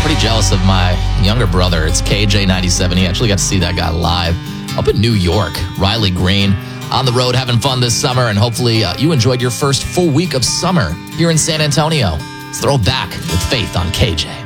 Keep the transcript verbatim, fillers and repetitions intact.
pretty jealous of my younger brother. It's K J ninety-seven. He actually got to see that guy live up in New York. Riley Green on the road having fun this summer, and hopefully uh, you enjoyed your first full week of summer here in San Antonio. Let's throw back with Faith on K J.